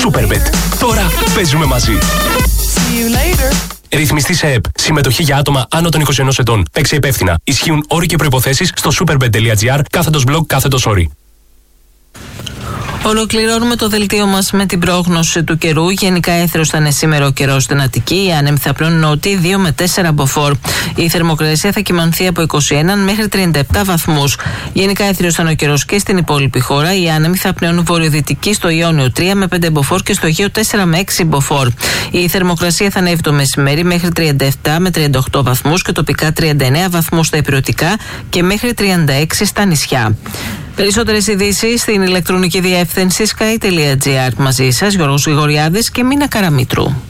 Superbet. Τώρα παίζουμε μαζί. Ρυθμιστή σε ΕΠ. Συμμετοχή για άτομα άνω των 21 ετών. Παίξε υπεύθυνα. Ισχύουν όροι και προϋποθέσεις στο superbet.gr/blog/όροι. Ολοκληρώνουμε το δελτίο μας με την πρόγνωση του καιρού. Γενικά έθρος θα είναι σήμερα ο καιρός στην Αττική. Οι άνεμοι θα πλέουν νότιοι 2 με 4 μποφόρ. Η θερμοκρασία θα κυμανθεί από 21 μέχρι 37 βαθμούς. Γενικά έθρος θα είναι ο καιρός και στην υπόλοιπη χώρα. Οι άνεμοι θα πνέουν βορειοδυτικοί στο Ιόνιο 3 με 5 μποφόρ και στο Αιγαίο 4 με 6 μποφόρ. Η θερμοκρασία θα ανέβει το μεσημέρι μέχρι 37 με 38 βαθμούς και τοπικά 39 βαθμούς στα ηπειρωτικά και μέχρι 36 στα νησιά. Περισσότερες ειδήσεις στην ηλεκτρονική διεύθυνση sky.gr. Μαζί σας Γιώργος Γρηγοριάδης και Μίνα Καραμήτρου.